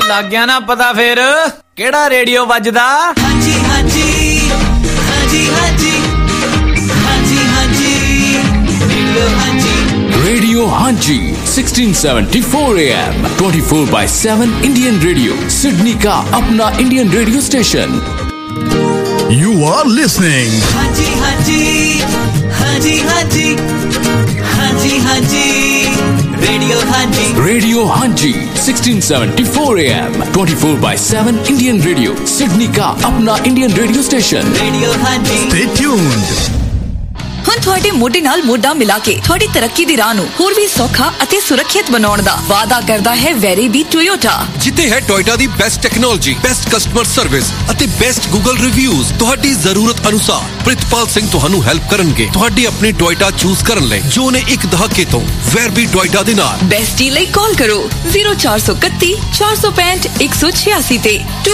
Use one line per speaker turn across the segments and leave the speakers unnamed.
ਲੱਗ ਗਿਆ ਨਾ ਪਤਾ ਫੇਰ ਕਿਹੜਾ ਰੇਡੀਓ ਵੱਜਦਾ? ਹਾਂਜੀ ਹਾਂਜੀ ਹਾਂਜੀ ਹਾਂਜੀ ਹਾਂਜੀ ਹਾਂਜੀ ਰੇਡੀਓ ਹਾਂਜੀ।
Radio Hanji 1674 AM 24/7 Indian Radio Sydney का अपना Indian radio station.
You are listening
Hanji Hanji Hanji Hanji Hanji Hanji
Radio Hanji 1674 AM 24/7 Indian Radio Sydney का अपना Indian radio station.
Radio Hanji
Stay tuned.
ਹੁਣ ਤੁਹਾਡੇ ਮੋਢੇ ਨਾਲ ਮੋਢਾ ਮਿਲਾ ਕੇ ਤੁਹਾਡੀ ਤਰੱਕੀ ਦੀ ਰਾਹ ਨੂੰ ਹੋਰ ਵੀ ਸੌਖਾ ਅਤੇ ਸੁਰੱਖਿਅਤ ਬਣਾਉਣ ਦਾ ਵਾਅਦਾ ਕਰਦਾ ਹੈ ਵੈਰੀਬੀ ਟੋਯੋਟਾ,
ਜਿੱਥੇ ਹੈ ਟੋਯੋਟਾ ਦੀ best technology, best customer service ਅਤੇ ਬੈਸਟ ਗੂਗਲ ਰਿਵਿਊਜ਼। ਤੁਹਾਡੀ ਜ਼ਰੂਰਤ ਅਨੁਸਾਰ ਪ੍ਰਿਤਪਾਲ ਸਿੰਘ ਤੁਹਾਨੂੰ ਹੈਲਪ ਕਰਨਗੇ ਤੁਹਾਡੀ ਆਪਣੀ ਟੋਯੋਟਾ ਚੂਜ਼ ਕਰਨ ਲਈ, ਜੋ ਨੇ ਇੱਕ ਦਹਾਕੇ ਤੋਂ ਵੈਰਬੀ ਟੋਯੋਟਾ ਦੇ ਨਾਲ।
ਬੈਸਟ ਡੀਲ ਲਈ ਕਾਲ ਕਰੋ 0431 465 186 ਤੇ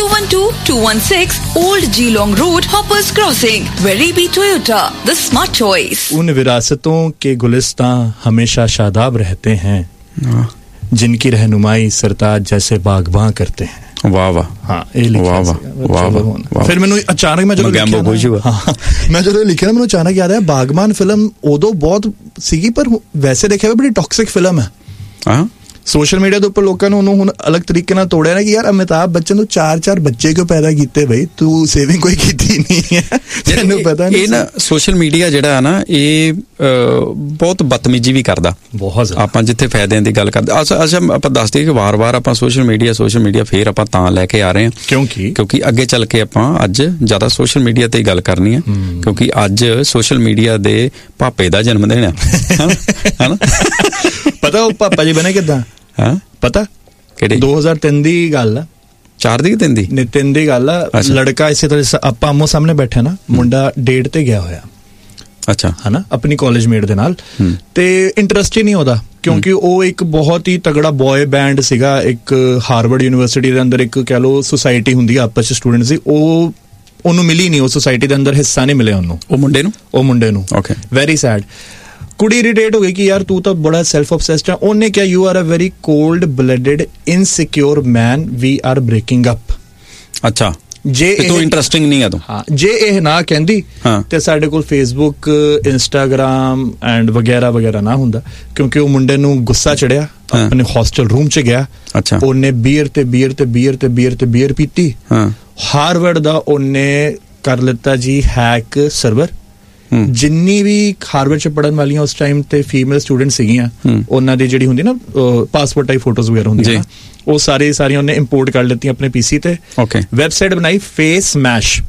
212216 old Geelong road, hoppers crossing. वेरीबी Toyota, the smart choice.
उन विरासतों के गुलिस्तां हमेशा शादाब रहते हैं जिनकी रहनुमाई सरताज जैसे बागबां करते हैं।
वाह वाह,
हाँ ये लिखा फिर मैंने अचानक मैं जो मैं जो लिखा ना मैंने अचानक याद आया बागबान फिल्म उदो बहुत सीगी पर वैसे देखे हुए बड़ी टॉक्सिक फिल्म है। ਸੋਸ਼ਲ ਮੀਡੀਆ ਦੇ ਉੱਪਰ ਲੋਕਾਂ ਨੂੰ ਉਹਨੂੰ ਹੁਣ ਅਲੱਗ ਤਰੀਕੇ ਨਾਲ ਤੋੜਿਆ ਨਾ ਕਿ ਯਾਰ ਅਮਿਤਾਭ ਬੱਚਨ ਨੂੰ 4 ਬੱਚੇ ਕਿਉਂ ਪੈਦਾ ਕੀਤੇ ਬਈ, ਤੂੰ ਸੇਵਿੰਗ ਕੋਈ ਕੀਤੀ ਨਹੀਂ ਹੈ, ਤੈਨੂੰ ਪਤਾ ਨਹੀਂ।
ਇਹ ਨਾ ਸੋਸ਼ਲ ਮੀਡੀਆ ਜਿਹੜਾ ਹੈ ਨਾ ਇਹ ਬਹੁਤ ਬਦਤਮੀਜੀ ਵੀ ਕਰਦਾ ਬਹੁਤ। ਆਪਾਂ ਜਿੱਥੇ ਫਾਇਦਿਆਂ ਦੀ ਗੱਲ ਕਰਦੇ ਅੱਛਾ ਆਪਾਂ ਦੱਸਦੇ ਕਿ ਵਾਰ-ਵਾਰ ਆਪਾਂ ਸੋਸ਼ਲ ਮੀਡੀਆ ਫੇਰ ਆਪਾਂ ਤਾਂ ਲੈ ਕੇ ਆ ਰਹੇ ਹਾਂ ਕਿਉਂਕਿ ਅੱਗੇ ਚੱਲ ਕੇ ਆਪਾਂ ਅੱਜ ਜ਼ਿਆਦਾ ਸੋਸ਼ਲ ਮੀਡੀਆ ਤੇ ਹੀ ਗੱਲ ਕਰਨੀ ਹੈ, ਕਿਉਂਕਿ ਅੱਜ ਸੋਸ਼ਲ ਮੀਡੀਆ ਦੇ ਪਾਪੇ ਦਾ ਜਨਮ ਦਿਨ ਹੈ ਹਨਾ।
ਪਤਾ ਉਹ ਪਾਪਾ ਜੀ ਬਣੇ ਕਿੱਦਾਂ? ਪਤਾ ਕਿਹੜੀ 2003 ਦੀ ਗੱਲ ਆ,
4 ਦੀ 3 ਦੀ
ਨਹੀਂ 3 ਦੀ ਗੱਲ ਆ। ਲੜਕਾ ਇਸੇ ਤਰ੍ਹਾਂ ਆਪਾਂ ਆਮੋ ਸਾਹਮਣੇ ਬੈਠੇ ਨਾ, ਮੁੰਡਾ ਡੇਟ ਤੇ ਗਿਆ ਹੋਇਆ
ਅੱਛਾ ਹਨਾ
ਆਪਣੀ ਕਾਲਜ ਮੇਟ ਦੇ ਨਾਲ, ਤੇ ਇੰਟਰਸਟ ਹੀ ਨਹੀਂ ਉਹਦਾ ਕਿਉਂਕਿ ਉਹ ਇੱਕ ਬਹੁਤ ਹੀ ਤਗੜਾ ਬॉय ਬੈਂਡ ਸੀਗਾ। ਇੱਕ ਹਾਰਵਰਡ ਯੂਨੀਵਰਸਿਟੀ ਦੇ ਅੰਦਰ ਇੱਕ ਕਹਿ ਲੋ ਸੁਸਾਇਟੀ ਹੁੰਦੀ ਆ ਆਪਸ ਚ ਸਟੂਡੈਂਟਸ ਦੀ, ਉਹਨੂੰ ਮਿਲੀ ਨਹੀਂ, ਉਹ ਸੁਸਾਇਟੀ ਦੇ ਅੰਦਰ ਹਿੱਸਾ ਨਹੀਂ ਮਿਲਿਆ ਉਹਨੂੰ, ਉਹ ਮੁੰਡੇ ਨੂੰ ਓਕੇ ਵੈਰੀ ਸੈਡ। ਕੁੜੀ ਇਰੀਟੇਟ ਹੋ ਗਈ ਕਿ ਯਾਰ ਤੂੰ ਤਾਂ ਬੜਾ ਸੈਲਫ ਆਬਸੈਸਡ ਆ। ਉਹਨੇ ਕਿਹਾ you are a very cold blooded insecure man, we R breaking up. ਅੱਛਾ ਜੇ ਤੂੰ ਇੰਟਰਸਟਿੰਗ ਨਹੀਂ ਆ ਤੂੰ, ਹਾਂ ਜੇ ਇਹ ਨਾ ਕਹਿੰਦੀ ਤੇ ਸਾਡੇ ਕੋਲ ਫੇਸਬੁੱਕ ਇੰਸਟਾਗ੍ਰਾਮ ਐਂਡ ਵਗੈਰਾ ਨਾ ਹੁੰਦਾ, ਕਿਉਂਕਿ ਉਹ ਮੁੰਡੇ ਨੂੰ ਗੁੱਸਾ ਚੜਿਆ, ਆਪਣੇ ਹੋਸਟਲ ਰੂਮ ਚ ਗਿਆ, ਉਹਨੇ ਬੀਅਰ ਪੀਤੀ, ਹਾਰਵਰਡ ਦਾ ਉਹਨੇ ਕਰ ਲਿੱਤਾ ਜੀ ਹੈਕ ਸਰਵਰ। ਜਿੰਨੀ ਵੀ ਹਾਰਵਰਡ ਚ ਪੜ੍ਹਨ ਵਾਲੀਆਂ ਉਸ ਟਾਈਮ ਤੇ ਫੀਮੇਲ ਸਟੂਡੈਂਟ ਸੀਗੀਆਂ, ਉਹਨਾਂ ਦੀ ਜਿਹੜੀ ਹੁੰਦੀ ਨਾ ਪਾਸਪੋਰਟ ਟਾਈਪ ਫੋਟੋਜ਼ ਵਗੈਰਾ ਹੁੰਦੀਆਂ, ਉਹ ਸਾਰੀਆਂ ਉਹਨੇ ਇੰਪੋਰਟ ਕਰ ਲਿੱਤੀਆਂ ਆਪਣੇ ਪੀਸੀ ਤੇ। ਵੈਬਸਾਈਟ ਬਣਾਈ ਫੇਸ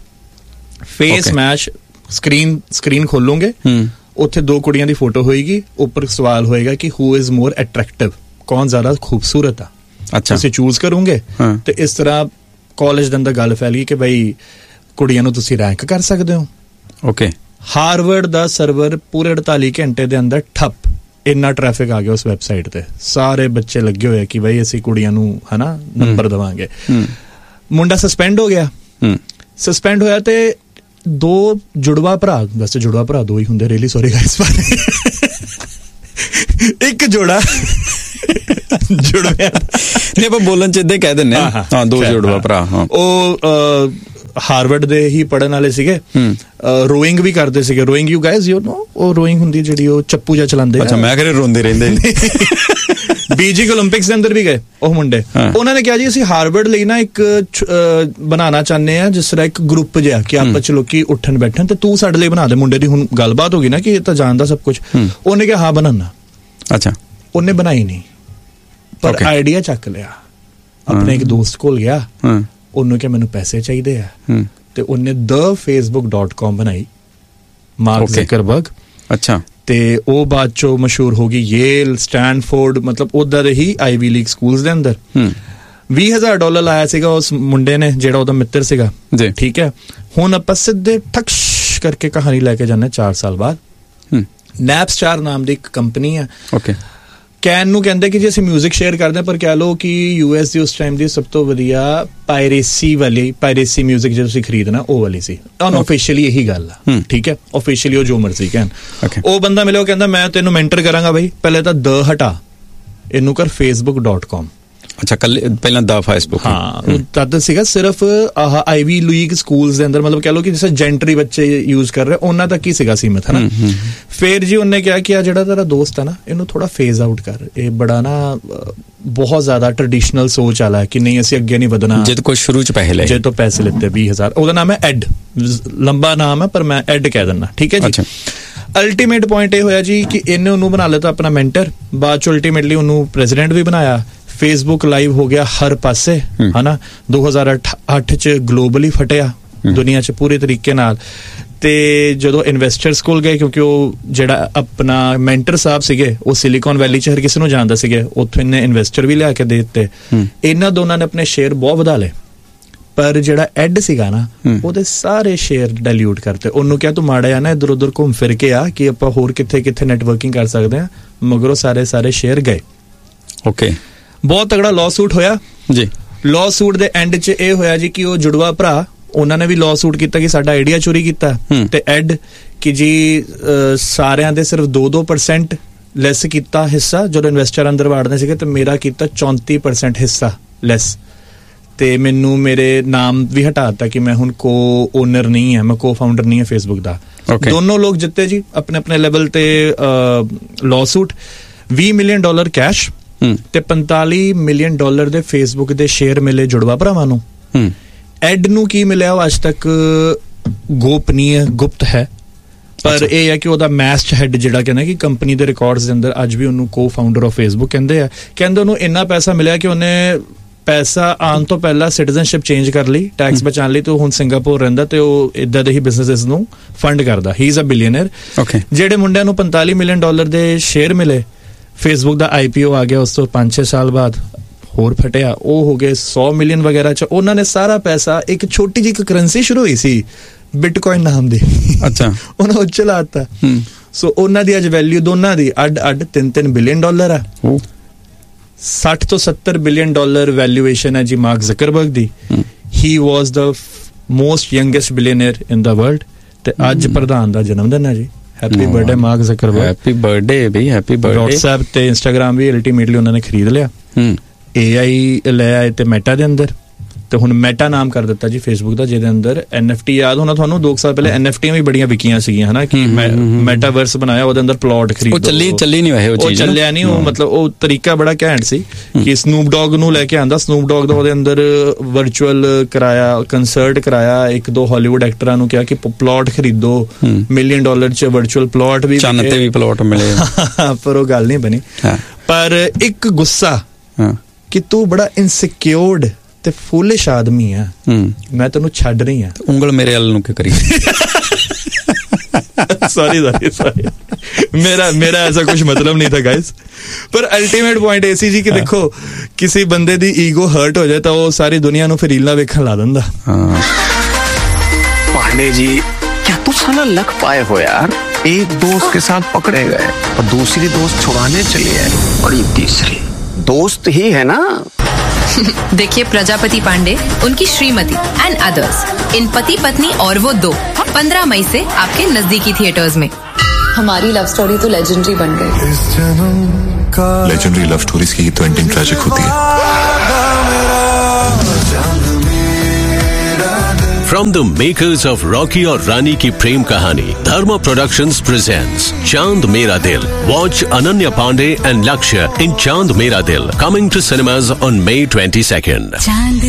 ਮੈਸ਼। ਸਕਰੀਨ ਖੋਲੋਗੇ, ਉੱਥੇ 2 ਕੁੜੀਆਂ ਦੀ ਫੋਟੋ ਹੋਏਗੀ, ਉੱਪਰ ਸਵਾਲ ਹੋਏਗਾ ਕਿ ਹੂ ਇਜ਼ ਮੋਰ ਅਟਰੈਕਟਿਵ, ਕੌਣ ਜ਼ਿਆਦਾ ਖੂਬਸੂਰਤ ਆ। ਤੁਸੀਂ ਚੂਜ਼ ਕਰੋਗੇ ਤੇ ਇਸ ਤਰ੍ਹਾਂ ਕਾਲਜ ਦੇ ਅੰਦਰ ਗੱਲ ਫੈਲ ਗਈ ਕਿ ਬਈ ਕੁੜੀਆਂ ਨੂੰ ਤੁਸੀਂ ਰੈਂਕ ਕਰ ਸਕਦੇ ਹੋ। ਓਕੇ ਹਾਰਵਰਡ ਦਾ ਸਰਵਰ ਪੂਰੇ 48 ਘੰਟੇ ਦੇ ਅੰਦਰ ਠੱਪ, ਇੰਨਾ ਟ੍ਰੈਫਿਕ ਆ ਗਿਆ ਉਸ ਵੈਬਸਾਈਟ ਤੇ, ਸਾਰੇ ਬੱਚੇ ਲੱਗੇ ਹੋਏ ਕਿ ਬਈ ਅਸੀਂ ਕੁੜੀਆਂ ਨੂੰ ਹਨਾ ਨੰਬਰ ਦੇਵਾਂਗੇ। ਮੁੰਡਾ ਸਸਪੈਂਡ ਹੋ ਗਿਆ। ਸਸਪੈਂਡ ਹੋਇਆ ਤੇ 2 ਜੁੜਵਾ ਭਰਾ, ਵੈਸੇ ਜੁੜਵਾ ਭਰਾ 2 ਹੀ ਹੁੰਦੇ, ਰੀਲੀ ਸੌਰੀ ਗਾਇਸ, ਇੱਕ ਜੋੜਾ ਜੁੜਵਾ ਨਹੀਂ ਆਪਾਂ ਬੋਲਣ ਚ ਇਦਾਂ ਕਹਿ ਦਿੰਦੇ ਹਾਂ 2 ਜੁੜਵਾ ਭਰਾ। ਉਹ ਹਾਰਵਰਡ ਦੇ ਹੀ ਪੜ੍ਹਨ ਵਾਲੇ ਸੀਗੇ, ਰੋਇੰਗ ਵੀ ਕਰਦੇ ਸੀਗੇ। Rowing you guys you know, ਉਹ ਰੋਇੰਗ ਹੁੰਦੀ ਜਿਹੜੀ ਉਹ ਚੱਪੂ ਜਿਹਾ ਚਲਾਉਂਦੇ। ਅੱਛਾ ਮੈਂ ਕਿਹਾ ਰੋਂਦੇ ਰਹਿੰਦੇ। ਬੀਜਿੰਗ ਓਲੰਪਿਕਸ ਦੇ ਅੰਦਰ ਵੀ ਗਏ ਉਹ ਮੁੰਡੇ। ਉਹਨਾਂ ਨੇ ਕਿਹਾ ਜੀ ਅਸੀਂ ਹਾਰਵਰਡ ਲਈ ਨਾ ਇੱਕ ਬਣਾਉਣਾ ਚਾਹੁੰਦੇ ਆ, ਜਿਸ ਤਰ੍ਹਾਂ ਇੱਕ ਗਰੁੱਪ ਜਿਹਾ ਕਿ ਆਪਸ ਚ ਲੋਕੀ ਉੱਠਣ ਬੈਠਣ, ਤੇ ਤੂੰ ਸਾਡੇ ਲਈ ਬਣਾ ਦੇ। ਮੁੰਡੇ ਦੀ ਹੁਣ ਗੱਲਬਾਤ ਹੋ ਗਈ ਨਾ ਕਿ ਇਹ ਤਾਂ ਜਾਣਦਾ ਸਭ ਕੁਝ। ਉਹਨੇ ਕਿਹਾ ਹਾਂ ਬਣਾਉਣਾ। ਅੱਛਾ ਉਹਨੇ ਬਣਾਈ ਨਹੀਂ, ਪਰ ਆਈਡੀਆ ਚੱਕ ਲਿਆ, ਆਪਣੇ ਇੱਕ ਦੋਸਤ ਕੋਲ ਗਿਆ, ਉਹਨੂੰ ਕਿਹਾ ਮੈਨੂੰ ਪੈਸੇ ਚਾਹੀਦੇ ਆ, ਤੇ ਉਹਨੇ thefacebook.com ਬਣਾਈ, ਮਾਰਕ ਜ਼ਕਰਬਰਗ। ਅੱਛਾ ਤੇ ਉਹ ਬਾਅਦ ਚੋਂ ਮਸ਼ਹੂਰ ਹੋ ਗਈ ਯੇਲ, ਸਟੈਨਫੋਰਡ, ਮਤਲਬ ਉਦਾਂ ਦੇ ਹੀ ਆਈਵੀ ਲੀਗ ਸਕੂਲਸ ਦੇ ਅੰਦਰ। $20,000 ਲਾਇਆ ਸੀਗਾ ਉਸ ਮੁੰਡੇ ਨੇ ਜਿਹੜਾ ਉਹਦਾ ਮਿੱਤਰ ਸੀਗਾ। ਠੀਕ ਹੈ, ਹੁਣ ਆਪਾਂ ਸਿੱਧੇ ਠਕਸ਼ ਕਰਕੇ ਕਹਾਣੀ ਲੈ ਕੇ ਜਾਂਦੇ 4 ਸਾਲ ਬਾਅਦ। ਨੈਪਸਟਾਰ ਨਾਮ ਦੀ ਇੱਕ ਕੰਪਨੀ ਹੈ। ਕੈਨ ਨੂੰ ਕਹਿੰਦੇ ਕਿ ਜੇ ਅਸੀਂ ਮਿਊਜ਼ਿਕ ਸ਼ੇਅਰ ਕਰਦੇ, ਪਰ ਕਹਿ ਲਓ ਕਿ US ਦੀ ਉਸ ਟਾਈਮ ਦੀ ਸਭ ਤੋਂ ਵਧੀਆ ਪਾਇਰੇਸੀ ਮਿਊਜ਼ਿਕ ਜੇ ਤੁਸੀਂ ਖਰੀਦਣਾ ਉਹ ਵਾਲੀ ਸੀ। ਅਨਆਫੀਸ਼ੀਅਲੀ ਇਹੀ ਗੱਲ ਆ, ਠੀਕ ਹੈ। ਆਫੀਸ਼ੀਅਲੀ ਉਹ ਜੋ ਮਰਜ਼ੀ ਕਹਿਣ। ਉਹ ਬੰਦਾ ਮਿਲਿਆ, ਉਹ ਕਹਿੰਦਾ ਮੈਂ ਤੈਨੂੰ ਮੈਂਟਰ ਕਰਾਂਗਾ ਬਈ, ਪਹਿਲੇ ਤਾਂ ਹਟਾ, ਇਹਨੂੰ ਕਰ facebook.com।
ਅੱਛਾ ਕੱਲੇ ਪਹਿਲਾਂ ਦਾ ਫੇਸਬੁੱਕ
ਹਾਂ ਤਦ ਸੀਗਾ ਸਿਰਫ ਆਹ ਆਈਵੀ ਲੀਗ ਸਕੂਲਸ ਦੇ ਅੰਦਰ, ਮਤਲਬ ਕਹਿ ਲਓ ਕਿ ਜਿਵੇਂ ਜੈਂਟਰੀ ਬੱਚੇ ਯੂਜ਼ ਕਰ ਰਹੇ ਉਹਨਾਂ ਤੱਕ ਹੀ ਸੀਗਾ ਸੀਮਤ, ਹਨਾ। ਫਿਰ ਜੀ ਉਹਨੇ ਕਿਹਾ ਕਿ ਆ ਜਿਹੜਾ ਤੇਰਾ ਦੋਸਤ ਹੈ ਨਾ ਇਹਨੂੰ ਥੋੜਾ ਫੇਜ਼ ਆਊਟ ਕਰ, ਇਹ ਬੜਾ ਨਾ ਬਹੁਤ ਜ਼ਿਆਦਾ ਟ੍ਰੈਡੀਸ਼ਨਲ ਸੋਚ ਵਾਲਾ ਹੈ ਕਿ ਨਹੀਂ ਅਸੀਂ ਅੱਗੇ ਨਹੀਂ ਵਧਣਾ।
ਜਦ ਕੋਈ ਸ਼ੁਰੂ ਚ ਪੈਸੇ ਲਏ,
ਜੇ ਤੋਂ ਪੈਸੇ ਲਿੱਤੇ 20,000, ਉਹਦਾ ਨਾਮ ਹੈ ਐਡ, ਲੰਬਾ ਨਾਮ ਹੈ ਪਰ ਮੈਂ ਐਡ ਕਹਿ ਦਿੰਦਾ, ਠੀਕ ਹੈ ਜੀ। ਅਲਟੀਮੇਟ ਪੁਆਇੰਟ ਇਹ ਹੋਇਆ ਜੀ ਕਿ ਇਹਨੇ ਉਹਨੂੰ ਬਣਾ ਲਿਆ ਆਪਣਾ ਮੈਂਟਰ, ਬਾਅਦ ਚ ਅਲਟੀਮੇਟਲੀ ਉਹਨੂੰ ਪ੍ਰੈਜ਼ੀਡੈਂਟ ਵੀ ਬਣਾਇਆ। ਫੇਸਬੁੱਕ ਲਾਈਵ ਹੋ ਗਿਆ ਹਰ ਪਾਸੇ, ਹਨਾ। 2008 ਚ ਗਲੋਬਲੀ ਫਟਿਆ ਦੁਨੀਆ ਚ ਪੂਰੇ ਤਰੀਕੇ ਨਾਲ। ਤੇ ਜਦੋਂ ਇਨਵੈਸਟਰਸ ਕੋਲ ਗਏ, ਕਿਉਂਕਿ ਉਹ ਜਿਹੜਾ ਆਪਣਾ ਮੈਂਟਰ ਸਾਹਿਬ ਸੀਗੇ ਉਹ ਸਿਲੀਕਨ ਵੈਲੀ ਚ ਹਰ ਕਿਸੇ ਨੂੰ ਜਾਣਦਾ ਸੀਗੇ, ਉੱਥੋਂ ਇਹਨੇ ਇਨਵੈਸਟਰ ਵੀ ਲਿਆ ਕੇ ਦੇ ਦਿੱਤੇ। ਇਹਨਾਂ ਦੋਨਾਂ ਨੇ ਆਪਣੇ ਸ਼ੇਅਰ ਬਹੁਤ ਵਧਾ ਲਏ, ਪਰ ਜਿਹੜਾ ਐਡ ਸੀਗਾ ਨਾ ਉਹਦੇ ਸਾਰੇ ਸ਼ੇਅਰ ਡਾਇਲੂਟ ਕਰਤੇ। ਉਹਨੂੰ ਕਿਹਾ ਤੂੰ ਮਾੜਾ ਆ ਨਾ ਇੱਧਰ ਉੱਧਰ ਘੁੰਮ ਫਿਰ ਕੇ ਆ ਕਿ ਆਪਾਂ ਹੋਰ ਕਿੱਥੇ ਕਿੱਥੇ ਨੈਟਵਰਕਿੰਗ ਕਰ ਸਕਦੇ ਆ, ਮਗਰੋਂ ਸਾਰੇ ਸ਼ੇਅਰ ਗਏ। ਓਕੇ, ਬਹੁਤ ਤਗੜਾ ਲਾਅ ਸੂਟ ਹੋਇਆ ਜੀ। ਲਾਅ ਸੂਟ ਦੇ ਐਂਡ 'ਚ ਇਹ ਹੋਇਆ ਜੀ ਕਿ ਉਹ ਜੁੜਵਾ ਭਰਾ ਉਹਨਾਂ ਨੇ ਵੀ ਲਾਅ ਸੂਟ ਕੀਤਾ ਕਿ ਸਾਡਾ ਆਈਡੀਆ ਚੋਰੀ ਕੀਤਾ, ਤੇ ਐਡ ਕਿ ਜੀ ਸਾਰਿਆਂ ਦੇ ਸਿਰਫ 2% ਲੈਸ ਕੀਤਾ ਹਿੱਸਾ ਜਦੋਂ ਇਨਵੈਸਟਰ ਅੰਦਰ ਵਾੜਨੇ ਸੀਗੇ, ਤੇ ਮੇਰਾ ਕੀਤਾ 34% ਹਿੱਸਾ ਲੈਸ, ਤੇ ਮੈਨੂੰ ਮੇਰੇ ਨਾਮ ਵੀ ਹਟਾ ਦਿੱਤਾ ਕਿ ਮੈਂ ਹੁਣ ਕੋ ਓਨਰ ਨਹੀਂ ਹੈ, ਮੈਂ ਕੋ ਫਾਊਂਡਰ ਨਹੀਂ ਹੈ ਫੇਸਬੁੱਕ ਦਾ। ਦੋਨੋਂ ਲੋਕ ਜਿੱਤੇ ਜੀ ਆਪਣੇ ਆਪਣੇ ਲੈਵਲ ਤੇ ਲਾਅ ਸੂਟ। $20 ਮਿਲੀਅਨ ਕੈਸ਼ ਤੇ $45 ਮਿਲੀਅਨ ਦੇ ਫੇਸਬੁੱਕ ਦੇ ਸ਼ੇਅਰ ਮਿਲੇ ਜੁੜਵਾ ਭਰਾਵਾਂ ਨੂੰ। ਐਡ ਨੂੰ ਕੀ ਮਿਲਿਆ ਉਹ ਅੱਜ ਤੱਕ ਗੋਪਨੀय ਗੁਪਤ ਹੈ, ਪਰ ਇਹ ਹੈ ਕਿ ਉਹਦਾ ਮੈਸਟ ਹੈਡ ਜਿਹੜਾ ਕਹਿੰਦਾ ਕਿ ਕੰਪਨੀ ਦੇ ਰਿਕਾਰਡਸ ਦੇ ਅੰਦਰ ਅੱਜ ਵੀ ਉਹਨੂੰ ਕੋ ਫਾਊਂਡਰ ਆਫ ਫੇਸਬੁੱਕ ਕਹਿੰਦੇ ਆ। ਕਹਿੰਦੇ ਉਹਨੂੰ ਇੰਨਾ ਪੈਸਾ ਮਿਲਿਆ ਕਿ ਉਹਨੇ ਪੈਸਾ ਆਉਣ ਤੋਂ ਪਹਿਲਾਂ ਸਿਟੀਜ਼ਨਸ਼ਿਪ ਚੇਂਜ ਕਰ ਲਈ ਟੈਕਸ ਬਚਾਉਣ ਲਈ, ਤੇ ਉਹ ਹੁਣ ਸਿੰਗਾਪੁਰ ਰਹਿੰਦਾ ਤੇ ਉਹ ਇਦਾਂ ਦੇ ਹੀ ਬਿਜ਼ਨੈਸਸ ਨੂੰ ਫੰਡ ਕਰਦਾ। ਹੀ ਇਜ਼ ਅ ਬਿਲੀਅਨਰ। ਜਿਹੜੇ ਮੁੰਡਿਆਂ ਨੂੰ $45 ਮਿਲੀਅਨ ਦੇ ਸ਼ੇਅਰ ਮਿਲੇ, ਫੇਸਬੁੱਕ ਦਾ IPO ਆ ਗਿਆ ਉਸ ਤੋਂ 5-6 ਸਾਲ ਬਾਅਦ, ਹੋਰ ਫਟਿਆ, ਉਹ ਹੋ ਗਏ 100 ਮਿਲੀਅਨ ਵਗੈਰਾ ਚ। ਉਹਨਾਂ ਨੇ ਸਾਰਾ ਪੈਸਾ ਇੱਕ ਛੋਟੀ ਜਿਹੀ ਕਰੰਸੀ ਸ਼ੁਰੂ ਹੋਈ ਸੀ ਬਿਟਕੋਇਨ ਨਾਮ ਦੀ, ਅੱਛਾ, ਉਹਨਾਂ ਉਹ ਚਲਾਤਾ। ਸੋ ਉਹਨਾਂ ਦੀ ਅੱਜ ਵੈਲਿਊ ਦੋਨਾਂ ਦੀ ਅੱਡ $3 ਬਿਲੀਅਨ ਆ। 60 ਤੋਂ $70 ਬਿਲੀਅਨ ਵੈਲਿਊਏਸ਼ਨ ਹੈ ਜੀ mark Zuckerberg the. He was the most youngest billionaire in the world, ਤੇ ਅੱਜ ਪ੍ਰਧਾਨ ਦਾ ਜਨਮ ਦਿਨ ਹੈ ਜੀ। Happy birthday mark Zuckerberg. Happy birthday ਬਈ, ਹੈਪੀ ਬਰਥਡੇ। WhatsApp ਤੇ Instagram ਵੀ ਅਲਟੀਮੇਟਲੀ ਉਹਨਾਂ ਨੇ ਖਰੀਦ ਲਿਆ। AI ਲੈ ਆਏ ਤੇ ਮੈਟਾ ਦੇ ਅੰਦਰ, ਤੇ ਹੁਣ ਮੈਟਾ ਨਾਮ ਕਰ ਦਿੱਤਾ ਜੀ ਫੇਸਬੁੱਕ ਦਾ, ਜਿਹਦੇ ਅੰਦਰ NFT ਯਾਦ ਹੋਣਾ ਤੁਹਾਨੂੰ 2 ਸਾਲ ਪਹਿਲੇ NFTਆਂ ਵੀ ਬੜੀਆਂ ਵਿਕੀਆਂ ਸੀਗੀਆਂ, ਹਨਾ, ਕਿ ਮੈਟਾਵਰਸ ਬਣਾਇਆ, ਉਹਦੇ ਅੰਦਰ ਪਲਾਟ ਖਰੀਦੋ। ਉਹ ਚੱਲੀ ਨਹੀਂ ਵੈਸੇ ਉਹ ਚੀਜ਼, ਚੱਲਿਆ ਨਹੀਂ ਉਹ, ਮਤਲਬ ਉਹ ਤਰੀਕਾ ਬੜਾ ਘੈਂਟ ਸੀ ਕਿ ਸਨੂਪ ਡੌਗ ਨੂੰ ਲੈ ਕੇ ਆਂਦਾ, ਸਨੂਪ ਡੌਗ ਦਾ ਉਹਦੇ ਅੰਦਰ ਵਰਚੁਅਲ ਕਰਾਇਆ, ਕੰਸਰਟ ਕਰਾਇਆ, 1-2 ਹਾਲੀਵੁੱਡ ਐਕਟਰਾਂ ਨੂੰ ਕਿਹਾ ਕਿ ਪਲਾਟ ਖਰੀਦੋ, $1 ਮਿਲੀਅਨ ਚ ਵਰਚੁਅਲ ਪਲਾਟ ਵੀ, ਚੰਨ ਤੇ ਵੀ ਪਲਾਟ ਮਿਲੇ, ਪਰ ਉਹ ਗੱਲ ਨਹੀਂ ਬਣੀ। ਪਰ ਇੱਕ ਗੁੱਸਾ ਕਿ ਤੂੰ ਬੜਾ ਇਨਸਿਕਿਉਰਡ ਤੇ ਫੂਲਿਸ਼ ਆਦਮੀ ਆ, ਮੈਂ ਤੈਨੂੰ ਛੱਡ ਰਹੀ ਆ, ਉਂਗਲ ਮੇਰੇ ਵੱਲ ਨੂੰ ਕਿ ਕਰੀ। ਸੌਰੀ ਮੇਰਾ ਐਸਾ ਕੁਝ ਮਤਲਬ ਨਹੀਂ ਥਾ ਗਾਇਸ, ਪਰ ਅਲਟੀਮੇਟ ਪੁਆਇੰਟ ਇਹ ਸੀ ਜੀ ਕਿ ਦੇਖੋ ਕਿਸੇ ਬੰਦੇ ਦੀ ਈਗੋ ਹਰਟ ਹੋ ਜਾਏ ਤਾਂ ਉਹ ਸਾਰੀ ਦੁਨੀਆ ਨੂੰ ਫਿਰ ਰੀਲਾਂ ਵੇਖਣ ਲਾ ਦਿੰਦਾ।
पांडे जी, क्या तू साला लक पाए हो यार? एक दोस्त के साथ पकड़े गए और दूसरी दोस्त छुड़ाने चली है, और ये तीसरी दोस्त ही है ना।
देखिए प्रजापति पांडे, उनकी श्रीमती एंड अदर्स, इन पति पत्नी और वो 2 15 मई से आपके नजदीकी थिएटर्स में।
हमारी लव स्टोरी तो लेजेंडरी बन गई।
लेजेंडरी लव स्टोरीज की तो एंडिंग ट्रैजिक होती है।
From the makers of Rocky और रानी की प्रेम कहानी, Dharma Productions presents Chand Mera Dil. Watch Ananya Pandey and Lakshya in Chand Mera Dil, coming to cinemas on May 22nd.